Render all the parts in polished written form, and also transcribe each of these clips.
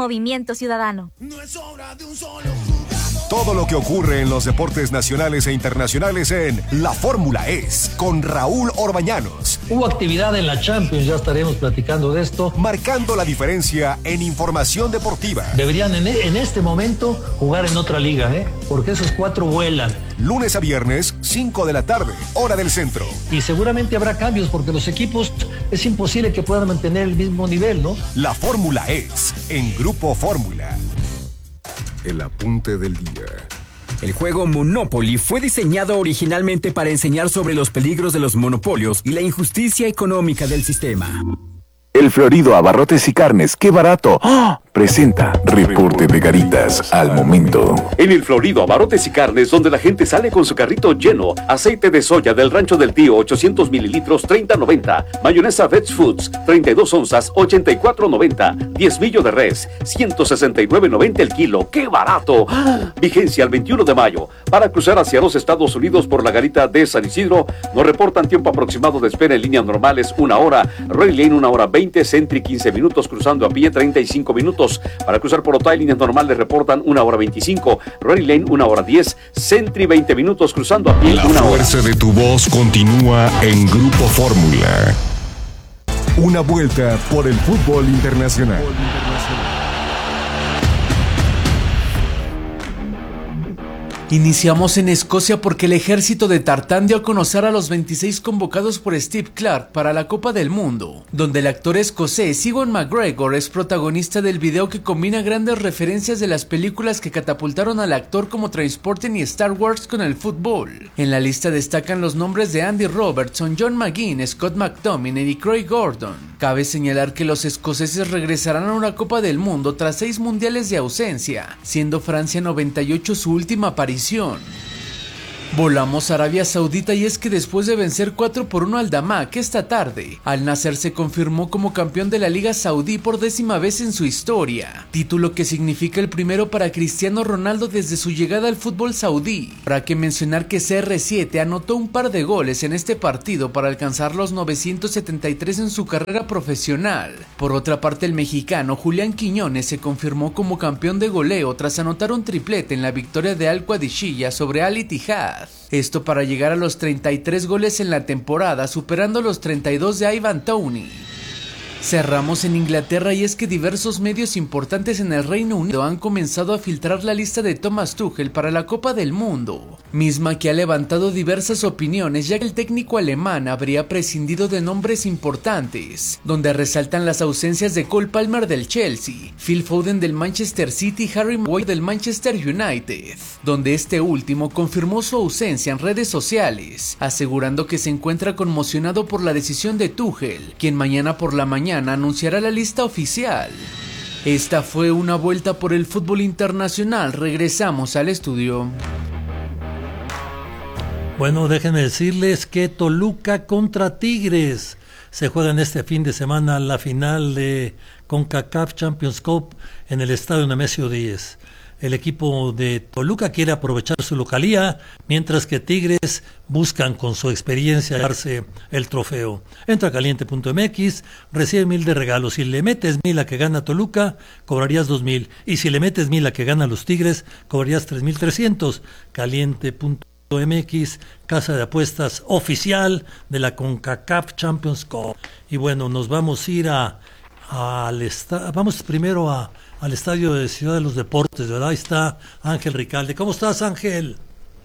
Movimiento Ciudadano. No es obra de un solo jugador. Todo lo que ocurre en los deportes nacionales e internacionales en La Fórmula Es, con Raúl Orbañanos. Hubo actividad en la Champions, ya estaremos platicando de esto. Marcando la diferencia en información deportiva. Deberían en este momento jugar en otra liga, porque esos 4 vuelan. Lunes a viernes, 5 de la tarde, hora del centro. Y seguramente habrá cambios porque los equipos es imposible que puedan mantener el mismo nivel, ¿no? La Fórmula Es, en Grupo Fórmula. El apunte del día. El juego Monopoly fue diseñado originalmente para enseñar sobre los peligros de los monopolios y la injusticia económica del sistema. El Florido Abarrotes y Carnes, ¡qué barato! ¡Oh! Presenta Reporte de Garitas al momento. En el Florido Abarrotes y Carnes, donde la gente sale con su carrito lleno. Aceite de soya del Rancho del Tío, 800 mililitros, 30.90. Mayonesa Veg Foods, 32 onzas, 84.90. Diezmillo de res, 169.90 el kilo. ¡Qué barato! ¡Ah! Vigencia el 21 de mayo. Para cruzar hacia los Estados Unidos por la garita de San Isidro, nos reportan tiempo aproximado de espera en líneas normales 1 hora. Roy Lane 1 hora 20, Sentry 15 minutos, cruzando a pie 35 minutos. Para cruzar por Otay, líneas normales reportan 1 hora 25, Rory Lane 1 hora 10, Sentry 20 minutos, cruzando a pie 1 hora. La fuerza de tu voz continúa en Grupo Fórmula. Una vuelta por el fútbol internacional. Iniciamos en Escocia porque el ejército de Tartán dio a conocer a los 26 convocados por Steve Clark para la Copa del Mundo, donde el actor escocés Ewan McGregor es protagonista del video que combina grandes referencias de las películas que catapultaron al actor como Trainspotting y Star Wars con el fútbol. En la lista destacan los nombres de Andy Robertson, John McGinn, Scott McTominay y Craig Gordon. Cabe señalar que los escoceses regresarán a una Copa del Mundo tras 6 mundiales de ausencia, siendo Francia 98 su última aparición. Volamos a Arabia Saudita y es que después de vencer 4-1 al Damak esta tarde, Al Nassr se confirmó como campeón de la Liga Saudí por 10ª vez en su historia, título que significa el primero para Cristiano Ronaldo desde su llegada al fútbol saudí. Habrá que mencionar que CR7 anotó un par de goles en este partido para alcanzar los 973 en su carrera profesional. Por otra parte, el mexicano Julián Quiñones se confirmó como campeón de goleo tras anotar un triplete en la victoria de Al Qadisiyah sobre Al Ittihad. Esto para llegar a los 33 goles en la temporada, superando los 32 de Ivan Toney. Cerramos en Inglaterra y es que diversos medios importantes en el Reino Unido han comenzado a filtrar la lista de Thomas Tuchel para la Copa del Mundo, misma que ha levantado diversas opiniones ya que el técnico alemán habría prescindido de nombres importantes, donde resaltan las ausencias de Cole Palmer del Chelsea, Phil Foden del Manchester City y Harry Maguire del Manchester United, donde este último confirmó su ausencia en redes sociales, asegurando que se encuentra conmocionado por la decisión de Tuchel, quien mañana por la mañana anunciará la lista oficial. Esta fue una vuelta por el fútbol internacional. Regresamos al estudio. Bueno, déjenme decirles que Toluca contra Tigres se juega en este fin de semana la final de CONCACAF Champions Cup en el estadio Nemesio 10. El equipo de Toluca quiere aprovechar su localía, mientras que Tigres buscan con su experiencia darse el trofeo. Entra a caliente.mx, recibe 1,000 de regalos. Si le metes 1,000 a que gana Toluca, cobrarías 2,000. Y si le metes 1,000 a que gana los Tigres, cobrarías 3,300. Caliente.mx, casa de apuestas oficial de la CONCACAF Champions Cup. Y bueno, nos vamos a ir vamos primero al estadio de Ciudad de los Deportes, ¿verdad? Ahí está Ángel Ricalde. ¿Cómo estás, Ángel?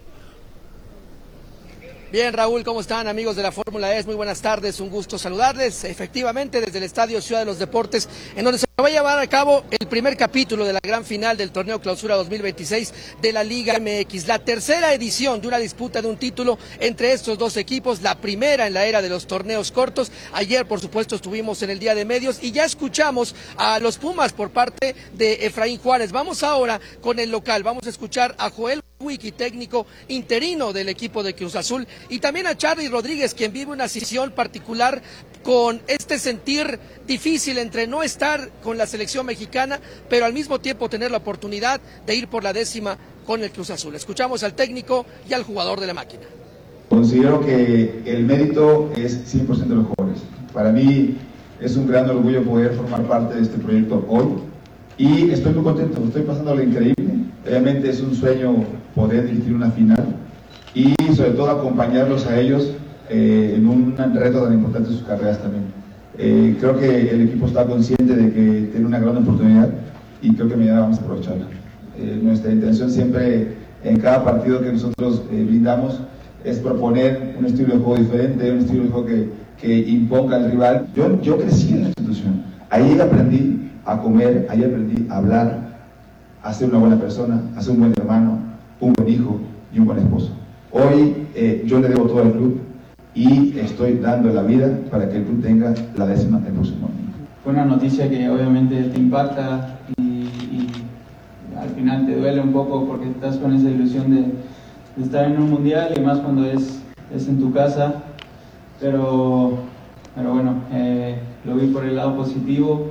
Bien, Raúl, ¿cómo están, amigos de la Fórmula E? Muy buenas tardes, un gusto saludarles. Efectivamente, desde el Estadio Ciudad de los Deportes, en donde se va a llevar a cabo el primer capítulo de la gran final del torneo Clausura 2026 de la Liga MX. La tercera edición de una disputa de un título entre estos dos equipos, la primera en la era de los torneos cortos. Ayer, por supuesto, estuvimos en el Día de Medios y ya escuchamos a los Pumas por parte de Efraín Juárez. Vamos ahora con el local, vamos a escuchar a Joel Wiki, técnico interino del equipo de Cruz Azul, y también a Charly Rodríguez, quien vive una situación particular con este sentir difícil entre no estar con la selección mexicana, pero al mismo tiempo tener la oportunidad de ir por la 10ª con el Cruz Azul. Escuchamos al técnico y al jugador de la máquina. Considero que el mérito es 100% de los jóvenes. Para mí es un gran orgullo poder formar parte de este proyecto hoy. y estoy muy contento, estoy pasándolo increíble. Obviamente es un sueño poder dirigir una final y sobre todo acompañarlos a ellos en un reto tan importante en sus carreras también. Creo que el equipo está consciente de que tiene una gran oportunidad y creo que mañana vamos a aprovecharla. Nuestra intención siempre en cada partido que nosotros brindamos es proponer un estilo de juego diferente, un estilo de juego que imponga al rival. Yo crecí en la institución, ahí aprendí a comer, ahí aprendí a hablar, a ser una buena persona, a ser un buen hermano, un buen hijo y un buen esposo. Hoy yo le debo todo al club y estoy dando la vida para que el club tenga la 10ª el próximo año. Fue una noticia que obviamente te impacta y al final te duele un poco porque estás con esa ilusión de estar en un mundial y más cuando es en tu casa, pero bueno, lo vi por el lado positivo.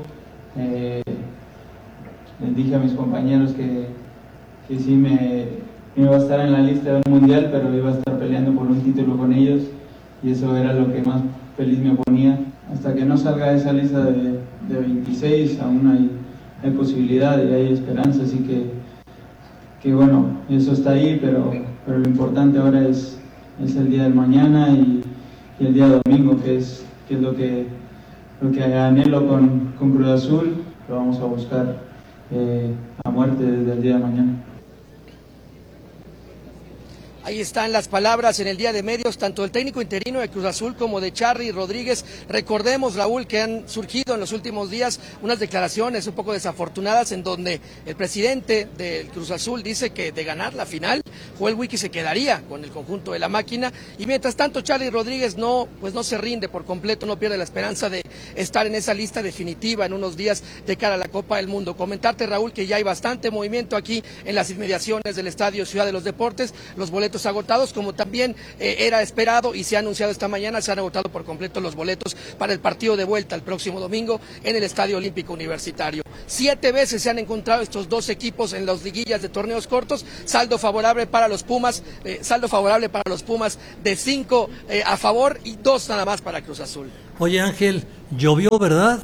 Les dije a mis compañeros que sí me iba a estar en la lista de un mundial, pero iba a estar peleando por un título con ellos y eso era lo que más feliz me ponía. Hasta que no salga esa lista de 26 aún hay posibilidad y hay esperanza, así que bueno, eso está ahí, pero lo importante ahora es el día del mañana y el día domingo, que es lo que anhelo con Cruz Azul. Lo vamos a buscar a muerte desde el día de mañana. Ahí están las palabras en el día de medios, tanto del técnico interino de Cruz Azul como de Charly Rodríguez. Recordemos, Raúl, que han surgido en los últimos días unas declaraciones un poco desafortunadas en donde el presidente del Cruz Azul dice que de ganar la final, Joel Wiki se quedaría con el conjunto de la máquina. Y mientras tanto, Charly Rodríguez no se rinde por completo, no pierde la esperanza de estar en esa lista definitiva en unos días de cara a la Copa del Mundo. Comentarte, Raúl, que ya hay bastante movimiento aquí en las inmediaciones del Estadio Ciudad de los Deportes. Los boletos agotados, como también era esperado y se ha anunciado esta mañana, se han agotado por completo los boletos para el partido de vuelta el próximo domingo en el Estadio Olímpico Universitario. 7 veces se han encontrado estos dos equipos en las liguillas de torneos cortos, saldo favorable para los Pumas de 5 a favor y 2 nada más para Cruz Azul. Oye, Ángel, llovió, ¿verdad?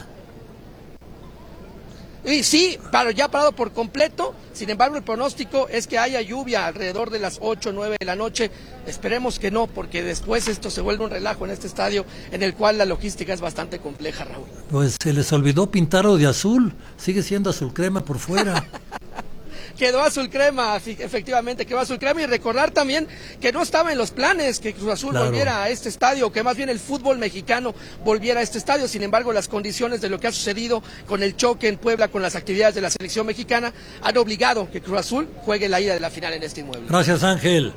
Y sí, pero ya parado por completo. Sin embargo, el pronóstico es que haya lluvia alrededor de las 8 o 9 de la noche. Esperemos que no, porque después esto se vuelve un relajo en este estadio en el cual la logística es bastante compleja, Raúl. Pues se les olvidó pintarlo de azul. Sigue siendo azul crema por fuera. Quedó azul crema, efectivamente quedó azul crema, y recordar también que no estaba en los planes que Cruz Azul volviera a este estadio, que más bien el fútbol mexicano volviera a este estadio. Sin embargo, las condiciones de lo que ha sucedido con el choque en Puebla con las actividades de la selección mexicana han obligado que Cruz Azul juegue la ida de la final en este inmueble. Gracias, Ángel.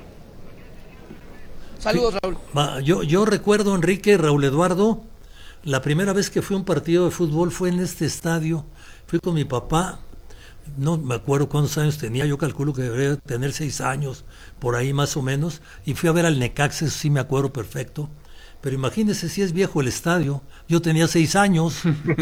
Saludos, Raúl. Yo recuerdo, Enrique, Raúl Eduardo, la primera vez que fui a un partido de fútbol fue en este estadio. Fui con mi papá. No me acuerdo cuántos años tenía, yo calculo que debería tener 6 años, por ahí más o menos, y fui a ver al Necaxa, eso sí me acuerdo perfecto, pero imagínese si es viejo el estadio, yo tenía 6 años,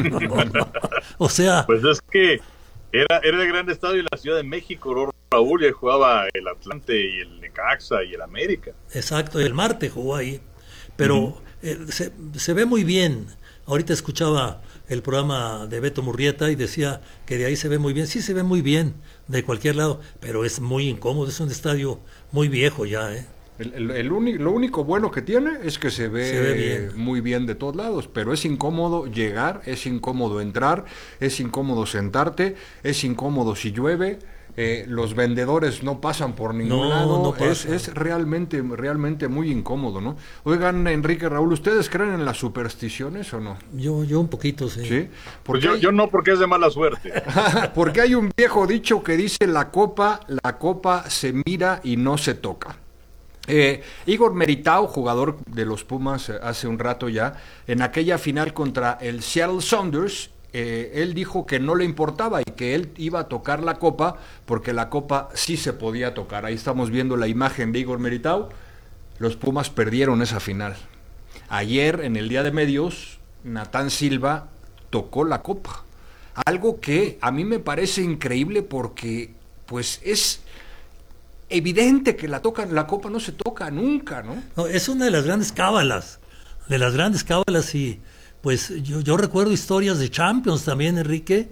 o sea... Pues es que era el gran estadio de la Ciudad de México, Raúl, y jugaba el Atlante y el Necaxa y el América. Exacto, el Marte jugó ahí, pero se ve muy bien. Ahorita escuchaba el programa de Beto Murrieta y decía que de ahí se ve muy bien. Sí, se ve muy bien de cualquier lado, pero es muy incómodo, es un estadio muy viejo ya, ¿eh? Lo único bueno que tiene es que se ve bien. Muy bien de todos lados, pero es incómodo llegar, es incómodo entrar, es incómodo sentarte, es incómodo si llueve. Los vendedores no pasan por ningún lado, no es realmente muy incómodo, ¿no? Oigan, Enrique, Raúl, ¿ustedes creen en las supersticiones o no? Yo un poquito, sí. ¿Sí? Pues yo no, porque es de mala suerte. Porque hay un viejo dicho que dice la copa se mira y no se toca. Igor Meritao, jugador de los Pumas hace un rato ya, en aquella final contra el Seattle Sounders, él dijo que no le importaba y que él iba a tocar la copa porque la copa sí se podía tocar. Ahí estamos viendo la imagen de Igor Meritao. Los Pumas perdieron esa final. Ayer, en el día de medios, Natán Silva tocó la copa. Algo que a mí me parece increíble porque pues es evidente que la copa no se toca nunca, ¿no? No, es una de las grandes cábalas, y pues yo recuerdo historias de Champions también, Enrique,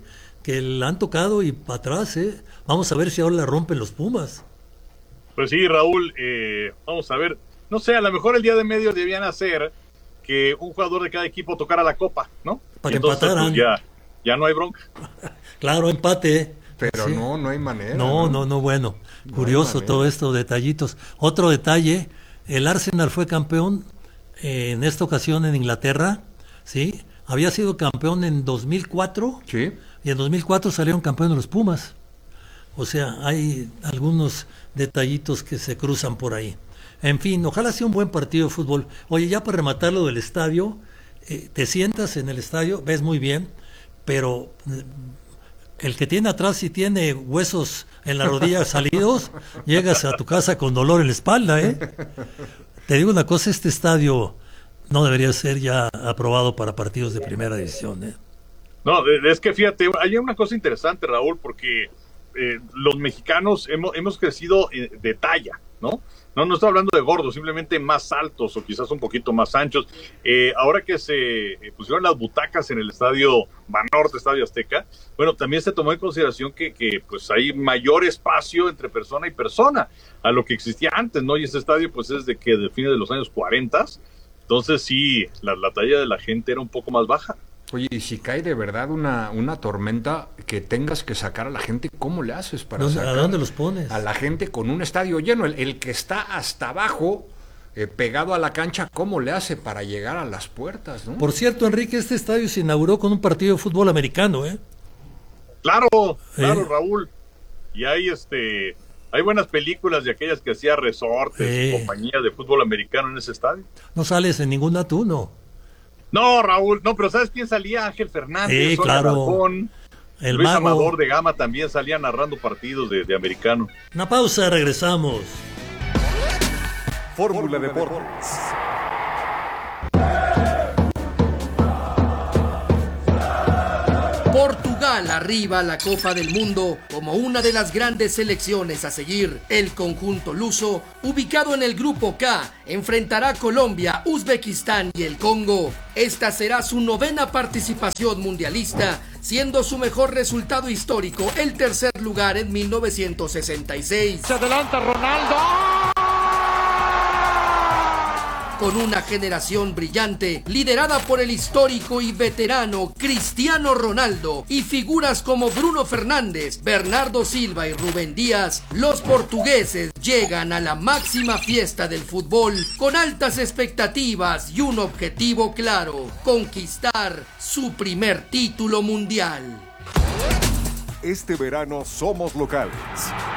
que la han tocado y para atrás, Vamos a ver si ahora la rompen los Pumas. Pues sí, Raúl, vamos a ver. No sé, a lo mejor el día de medio debían hacer que un jugador de cada equipo tocara la copa, ¿no? Para que empataran. Pues ya no hay bronca. Claro, empate. Pero sí. No hay manera. No, bueno. No curioso todo esto, detallitos. Otro detalle, el Arsenal fue campeón en esta ocasión en Inglaterra, ¿sí? Había sido campeón en 2004. Sí. Y en 2004 salieron campeones los Pumas. O sea, hay algunos detallitos que se cruzan por ahí. En fin, ojalá sea un buen partido de fútbol. Oye, ya para rematar lo del estadio, te sientas en el estadio, ves muy bien, pero el que tiene atrás, si tiene huesos en la rodilla salidos, llegas a tu casa con dolor en la espalda, Te digo una cosa, este estadio no debería ser ya aprobado para partidos de primera división, No, es que fíjate, hay una cosa interesante, Raúl, porque los mexicanos hemos crecido de talla, ¿no? No estoy hablando de gordos, simplemente más altos o quizás un poquito más anchos. Ahora que se pusieron las butacas en el estadio Banorte, Estadio Azteca, bueno, también se tomó en consideración que pues hay mayor espacio entre persona y persona a lo que existía antes, ¿no? Y ese estadio pues es de fines de los años 40, entonces sí, la talla de la gente era un poco más baja. Oye, y si cae de verdad una tormenta que tengas que sacar a la gente, ¿cómo le haces para sacar? ¿A dónde los pones? A la gente con un estadio lleno, el que está hasta abajo, pegado a la cancha, ¿cómo le hace para llegar a las puertas, no? Por cierto, Enrique, este estadio se inauguró con un partido de fútbol americano, Claro, Raúl. Y hay buenas películas de aquellas que hacía Resortes, compañía de fútbol americano en ese estadio. No sales en ninguna tú, ¿no? No, Raúl, no, pero ¿sabes quién salía? Ángel Fernández, claro. Alarcón, el Luis mago. Amador de Gama también salía narrando partidos de americano. Una pausa, regresamos. Fórmula Deportes. Portugal arriba a la Copa del Mundo como una de las grandes selecciones a seguir. El conjunto luso, ubicado en el grupo K, enfrentará a Colombia, Uzbekistán y el Congo. Esta será su 9ª participación mundialista, siendo su mejor resultado histórico el tercer lugar en 1966. Se adelanta Ronaldo. Con una generación brillante, liderada por el histórico y veterano Cristiano Ronaldo y figuras como Bruno Fernández, Bernardo Silva y Rubén Díaz, los portugueses llegan a la máxima fiesta del fútbol con altas expectativas y un objetivo claro: conquistar su primer título mundial. Este verano somos locales.